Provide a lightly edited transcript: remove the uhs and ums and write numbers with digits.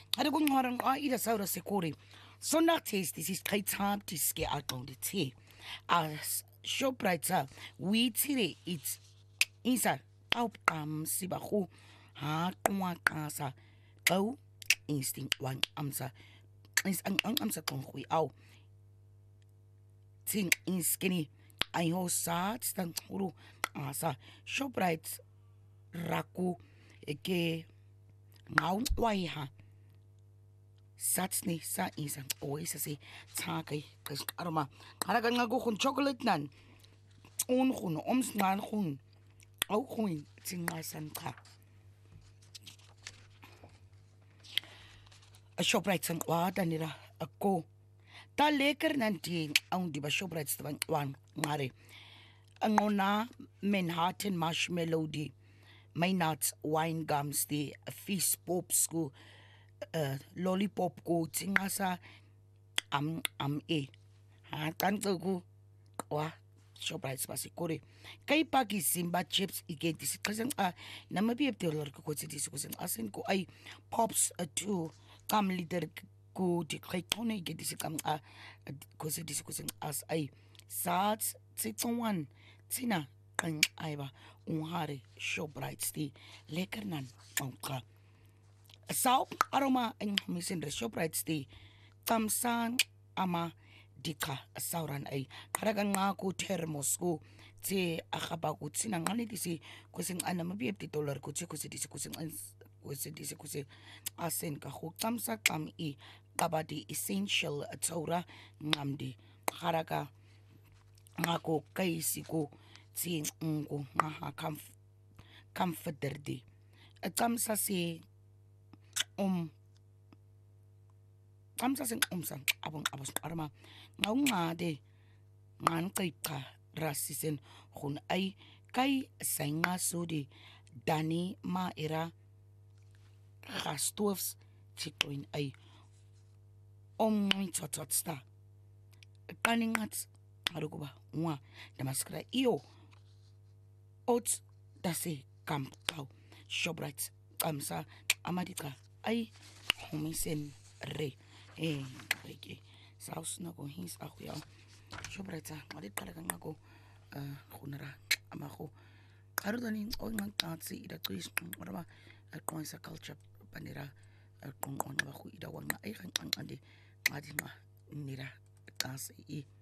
Ada kung harang ida saura sekuri. Sondag taste this is kaitab tiske atong de tea. As Shoprite we tire it isa au sibahu ha kwa kasa au instinct one amsa is ang amsa kong hui au ting in skinny ay ho sa tang uru asa Shoprite raku ke ngaun wai ha Satsni sa isang always say tagay kas aroma halaga nga ko chocolate nan un kun oms nan kun au kun tingasan ka a Shoprite sang wata nila ako ta lekker nanti ang di ba Shoprite tabang wan ngare ang una Manhattan marshmallow di may nuts wine gums di fish pops ko lollipop ko tingasa e ha tanto ko wa Shoprite pasikore kay pagi simba chips igeti sikasang na mabiyep dollar ko disi ko asin ko ay pops to kam liter ko di kay tone igeti sikam ko disi ko as ay sats tsitsuan tina kan ay ba unhare Shoprite sti lekker nan ka Sao aroma ang misin re Shoprite sti tamsan ama dika sauran ay karagan nga ko thermos ko ti akaba ko sinangani disi kusing mabiyep ti dollar ko ti kusi disi kusing kusi asen ka ko tamsa kam I kabadi essential taura ngamdi karaga nga ko kaisi ko ti ngo nga comforter di tamsa si amsa sing sang abong abos arma nga de man kay ka rasisen hun ay kay senga sudi dani ma era gastofs chikoin ay chotot sta kaningat arugo ba nga damaskra iyo ots dasi kampau Shoprite amsa amadika ay humisen re reke saus na ko hins ako yaw Shoprite malit talaga nga ko kunara amako karo danin o nga tatsi ida twist marama kung sa culture panira kung ano ako idawang na ay kan ande ngadi nga nira kasi